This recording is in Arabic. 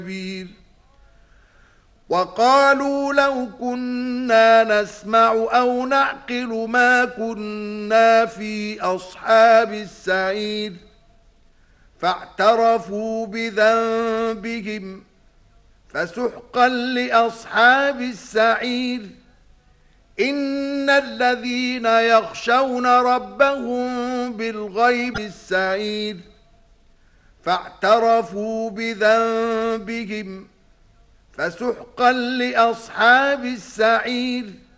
كبير. وقالوا لو كنا نسمع أو نعقل ما كنا في أصحاب السعير فاعترفوا بذنبهم فسحقا لأصحاب السعير. إن الذين يخشون ربهم بالغيب السعير فاعترفوا بذنبهم فسحقا لأصحاب السعير.